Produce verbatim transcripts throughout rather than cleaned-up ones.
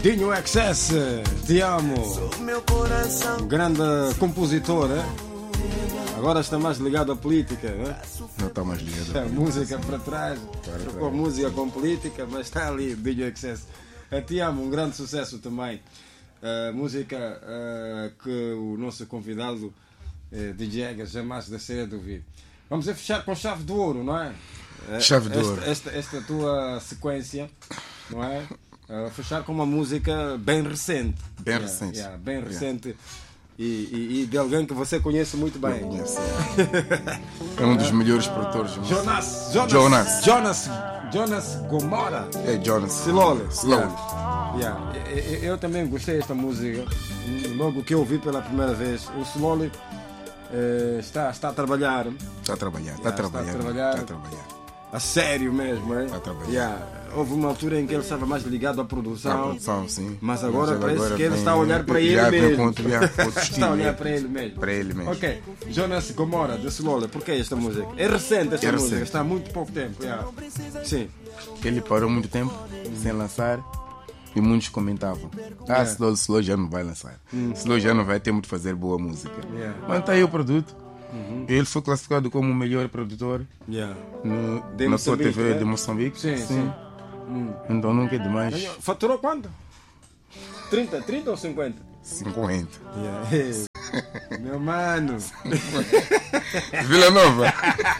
Dinho X S, te amo. Um grande compositor, né? Agora está mais ligado à política, né? Não está mais ligado. A música para trás, Para trocou trás. música com política, mas está ali, Dinho X S. Eu te amo, um grande sucesso também. Uh, música uh, que o nosso convidado uh, D J Egas jamais deixaria de ouvir. Vamos a fechar com chave de ouro, não é? Chave de esta, ouro. Esta, esta tua sequência, não é? Uh, fechar com uma música bem recente. Bem Yeah, recente. yeah, bem Yeah. recente. E, e, e de alguém que você conhece muito bem. Conheço. É um dos melhores produtores de música. Jonas, Jonas, Jonas. Jonas, Jonas Gomora. É Jonas. Slowly. Slowly. Yeah. Yeah. Eu, eu- eu também gostei desta música. Logo que eu ouvi pela primeira vez, o Slowly eh, está, está a trabalhar Está a trabalhar. Yeah, Está a está a trabalhar. trabalhar. Está a trabalhar. a sério mesmo. Hein? Está a trabalhar. Yeah. Houve uma altura em que ele estava mais ligado à Está a produção. produção, sim. Mas agora parece agora que ele vem- está a olhar para ele já vem mesmo. com outro- já, com outro Está a olhar estilo. para ele mesmo. Para ele mesmo. Ok, Jonas Gomora, de Slowly. Por que esta música? É recente esta É música, recente. está há muito pouco tempo. Yeah. Sim. Ele parou muito tempo sem lançar e muitos comentavam: Ah, Yeah. Slow, Slow já não vai lançar. Slow já não vai ter muito fazer boa música. Yeah. Mas está aí o produto. Ele foi classificado como o melhor produtor Yeah. no, De na sua T Moçambique, V né? de Moçambique. Sim, sim. Então nunca é demais. Faturou quanto? trinta, trinta ou cinquenta? cinquenta. Yeah. Meu mano. Vila Nova.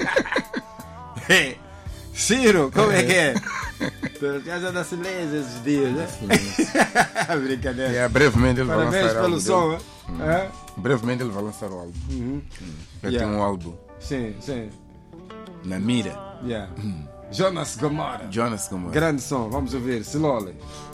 Ciro, como é que é? Tu casa da silêncio esses dias, né? Brincadeira. É, brevemente ele vai Parabéns lançar o pelo álbum som. dele. Hein? Brevemente ele vai lançar o álbum. Já Yeah. tem um álbum Sim, sim. na mira. Yeah. Jonas Gomora. Jonas como Grande som, vamos ouvir. Slowly.